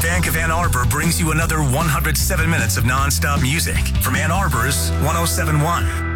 Bank of Ann Arbor brings you another 107 minutes of nonstop music from Ann Arbor's 1071.